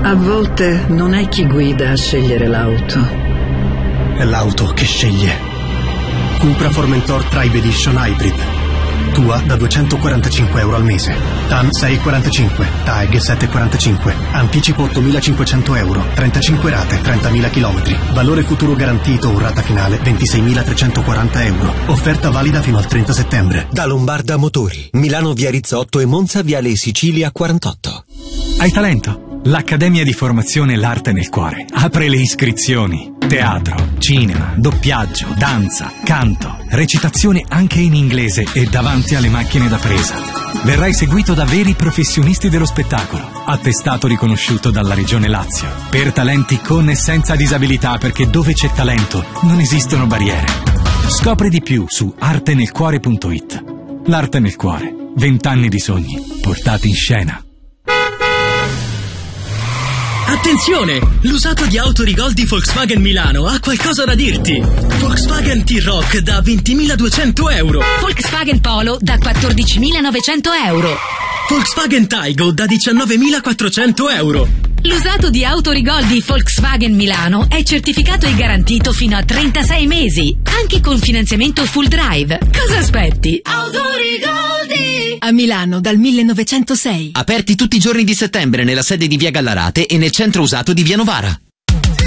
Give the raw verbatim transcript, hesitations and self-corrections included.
A volte non è chi guida a scegliere l'auto. È l'auto che sceglie. Cupra Formentor Tribe Edition Hybrid. Tua da duecentoquarantacinque euro al mese. T A N sei virgola quarantacinque, T A E G sette virgola quarantacinque, anticipo ottomilacinquecento euro, trentacinque rate, trentamila chilometri. Valore futuro garantito o rata finale ventiseimilatrecentoquaranta euro. Offerta valida fino al trenta settembre. Da Lombarda Motori, Milano via Rizzotto e Monza viale Sicilia quarantotto. Hai talento? L'Accademia di Formazione L'Arte nel Cuore apre le iscrizioni. Teatro, cinema, doppiaggio, danza, canto, recitazione anche in inglese e davanti alle macchine da presa. Verrai seguito da veri professionisti dello spettacolo, attestato riconosciuto dalla Regione Lazio. Per talenti con e senza disabilità, perché dove c'è talento non esistono barriere. Scopri di più su arte nel cuore punto it. L'Arte nel Cuore, vent'anni di sogni portati in scena. Attenzione! L'usato di Autorigol di Volkswagen Milano ha qualcosa da dirti. Volkswagen T-Roc da ventimiladuecento euro. Volkswagen Polo da quattordicimilanovecento euro. Volkswagen Taigo da diciannovemilaquattrocento euro. L'usato di Autorigol di Volkswagen Milano è certificato e garantito fino a trentasei mesi, anche con finanziamento full drive. Cosa aspetti? Autorigoldi! A Milano dal millenovecentosei. Aperti tutti i giorni di settembre nella sede di Via Gallarate e nel centro usato di Via Novara.